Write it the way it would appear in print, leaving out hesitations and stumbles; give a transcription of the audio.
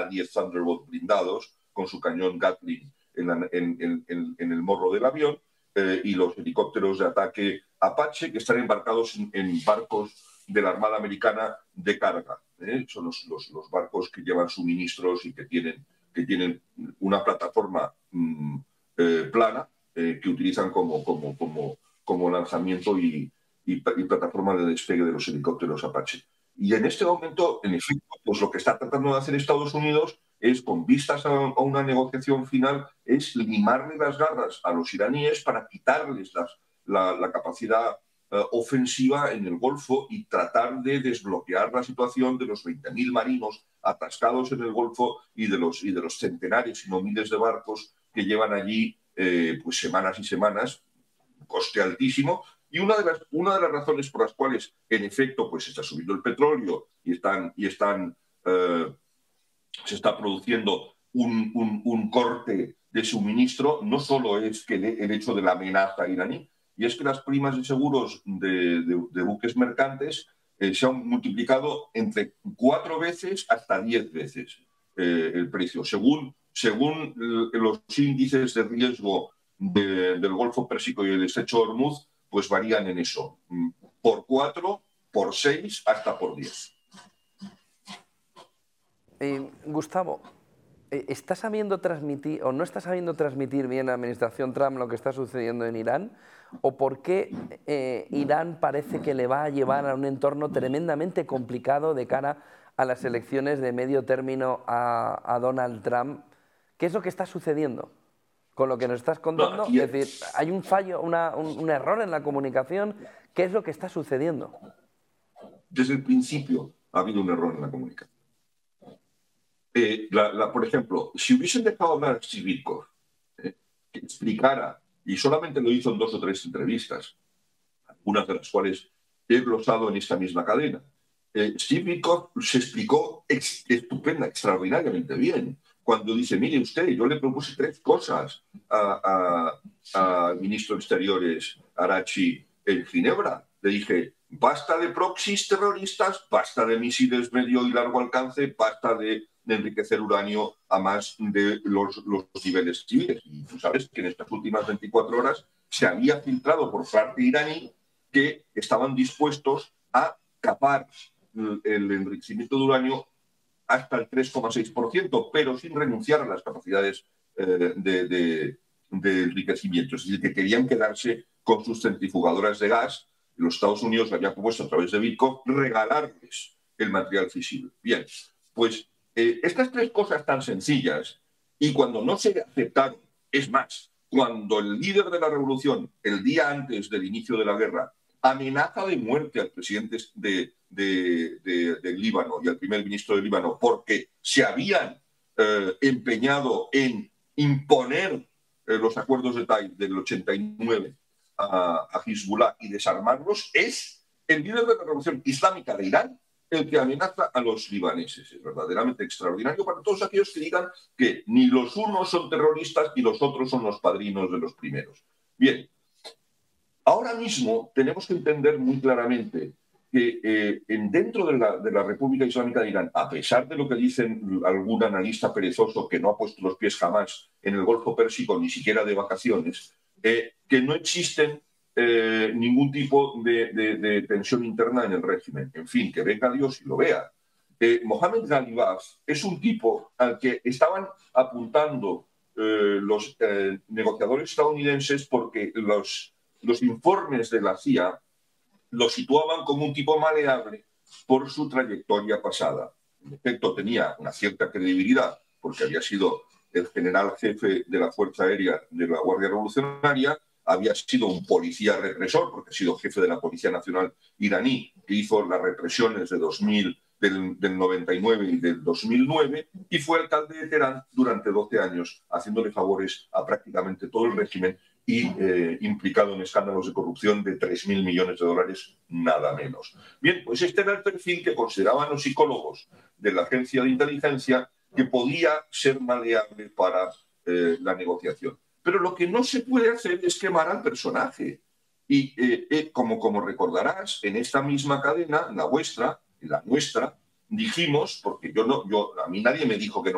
10 Thunderbolt blindados con su cañón Gatling en el morro del avión, y los helicópteros de ataque Apache, que están embarcados en barcos de la Armada Americana de carga. Son los barcos que llevan suministros y que tienen una plataforma plana, que utilizan como lanzamiento y plataforma de despegue de los helicópteros Apache. Y en este momento, en efecto, pues lo que está tratando de hacer Estados Unidos es, con vistas a una negociación final, es limarle las garras a los iraníes para quitarles la capacidad ofensiva en el Golfo y tratar de desbloquear la situación de los 20.000 marinos atascados en el Golfo y de los centenares, si no miles de barcos que llevan allí pues semanas y semanas, coste altísimo. Y una de las razones por las cuales, en efecto, pues está subiendo el petróleo y se está produciendo un corte de suministro, no solo es que el hecho de la amenaza iraní, y es que las primas de seguros de buques mercantes se han multiplicado entre 4 veces hasta 10 veces el precio, según los índices de riesgo del Golfo Pérsico y el estrecho de Hormuz, pues varían en eso, por 4, por 6, hasta por 10. Gustavo, ¿está sabiendo transmitir o no está sabiendo transmitir bien la administración Trump lo que está sucediendo en Irán? ¿O por qué Irán parece que le va a llevar a un entorno tremendamente complicado de cara a las elecciones de medio término a Donald Trump? ¿Qué es lo que está sucediendo con lo que nos estás contando? Es decir, ¿hay un fallo, un error en la comunicación? ¿Qué es lo que está sucediendo? Desde el principio ha habido un error en la comunicación. Por ejemplo, si hubiesen dejado hablar a Steve Witkoff, que explicara, y solamente lo hizo en 2 o 3 entrevistas, algunas de las cuales he glosado en esta misma cadena, Steve Witkoff se explicó extraordinariamente bien. Cuando dice, mire usted, yo le propuse 3 cosas al ministro de Exteriores, Arachi, en Ginebra. Le dije, basta de proxies terroristas, basta de misiles medio y largo alcance, basta de enriquecer uranio a más de los niveles civiles. Y tú sabes que en estas últimas 24 horas se había filtrado por parte iraní que estaban dispuestos a capar el enriquecimiento de uranio hasta el 3,6%, pero sin renunciar a las capacidades de enriquecimiento. Es decir, que querían quedarse con sus centrifugadoras de gas. Los Estados Unidos habían propuesto, a través de Witkoff, regalarles el material fisible. Bien, pues estas 3 cosas tan sencillas, y cuando no se aceptaron, es más, cuando el líder de la revolución, el día antes del inicio de la guerra, amenaza de muerte al presidente del Líbano y al primer ministro del Líbano porque se habían empeñado en imponer los acuerdos de Taif del 89 a Hezbollah y desarmarlos, es el líder de la revolución islámica de Irán el que amenaza a los libaneses. Es verdaderamente extraordinario para todos aquellos que digan que ni los unos son terroristas ni los otros son los padrinos de los primeros. Bien, ahora mismo tenemos que entender muy claramente que dentro de la República Islámica de Irán, a pesar de lo que dicen algún analista perezoso que no ha puesto los pies jamás en el Golfo Pérsico, ni siquiera de vacaciones, que no existen ningún tipo de tensión interna en el régimen. En fin, que venga Dios y lo vea. Mohammed Ghalibaf es un tipo al que estaban apuntando los negociadores estadounidenses porque los informes de la CIA lo situaban como un tipo maleable por su trayectoria pasada. En efecto, tenía una cierta credibilidad porque había sido el general jefe de la Fuerza Aérea de la Guardia Revolucionaria, había sido un policía represor porque ha sido jefe de la Policía Nacional iraní, que hizo las represiones del 99 y del 2009, y fue alcalde de Teherán durante 12 años, haciéndole favores a prácticamente todo el régimen y implicado en escándalos de corrupción de 3.000 millones de dólares, nada menos. Bien, pues este era el perfil que consideraban los psicólogos de la agencia de inteligencia que podía ser maleable para la negociación. Pero lo que no se puede hacer es quemar al personaje. Y como recordarás, en esta misma cadena, la vuestra, la nuestra, dijimos, porque a mí nadie me dijo que no